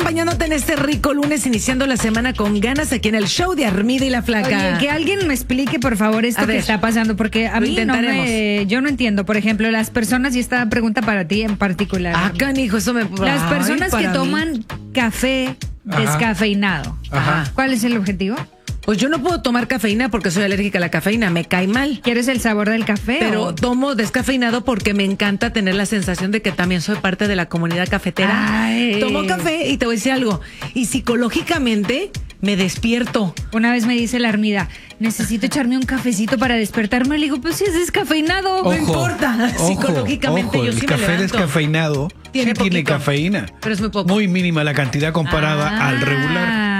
acompañándote en este rico lunes, iniciando la semana con ganas aquí en el show de Armida y la Flaca. Oye, que alguien me explique, por favor, esto que está pasando, porque a mí yo no entiendo. Por ejemplo, las personas, y esta pregunta para ti en particular. Ah, canijo, eso me... Las personas que toman café descafeinado. Ajá. ¿Cuál es el objetivo? Pues yo no puedo tomar cafeína porque soy alérgica a la cafeína, me cae mal. ¿Quieres el sabor del café? Pero tomo descafeinado porque me encanta tener la sensación de que también soy parte de la comunidad cafetera. Ay. Tomo café y te voy a decir algo. Y psicológicamente me despierto. Una vez me dice la Armida, necesito echarme un cafecito para despertarme. Le digo, pues si es descafeinado. No importa. Psicológicamente yo sí me levanto. El café descafeinado tiene cafeína. Pero es muy poco. Muy mínima la cantidad comparada al regular.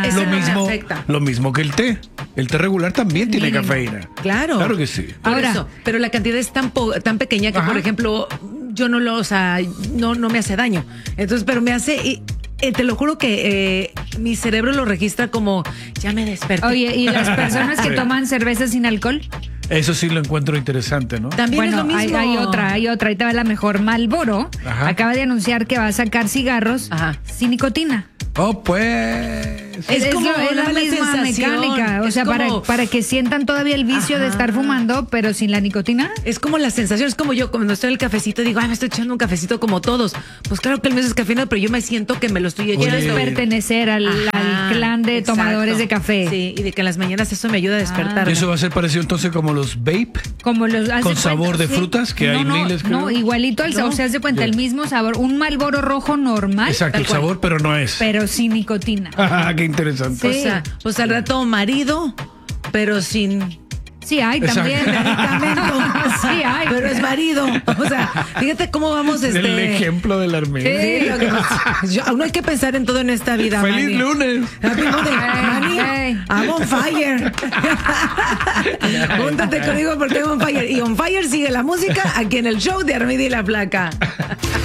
Lo mismo que el té. El té regular también tiene cafeína. Claro. Claro que sí. Ahora, pero la cantidad es tan pequeña que, por ejemplo, yo no me hace daño. Entonces, pero me hace... te lo juro que mi cerebro lo registra como, ya me desperté. Oye, ¿y las personas que toman cerveza sin alcohol? Eso sí lo encuentro interesante, ¿no? También es lo mismo. Hay otra. Ahí te va la mejor. Marlboro acaba de anunciar que va a sacar cigarros sin nicotina. Oh, pues... Es la misma mecánica. O sea, para que sientan todavía el vicio de estar fumando, pero sin la nicotina. Es como la sensación, es como yo cuando estoy en el cafecito digo, me estoy echando un cafecito como todos. Pues claro que el mío es descafeinado, pero yo me siento que me lo estoy echando. Quieres pertenecer al clan de tomadores de café. Sí, y de que en las mañanas eso me ayuda a despertarme. ¿Eso va a ser parecido entonces como los vape? Como los con sabor de frutas, que hay miles. No, igualito al sabor. O sea, haz de cuenta, el mismo sabor. Un Marlboro rojo normal. Exacto, el sabor, pero no es. Pero sin nicotina. Qué interesante. Sí. O sea, pues al rato marido, pero sin... Sí hay también. Medicamento. Sí hay. Pero es marido. O sea, fíjate cómo vamos El ejemplo de la Armida. Sí, lo que pasa. No hay que pensar en todo en esta vida, ¡Feliz lunes! I'm on fire. Júntate conmigo porque I'm on fire. Y on fire sigue la música aquí en el show de Armida y la Flaca.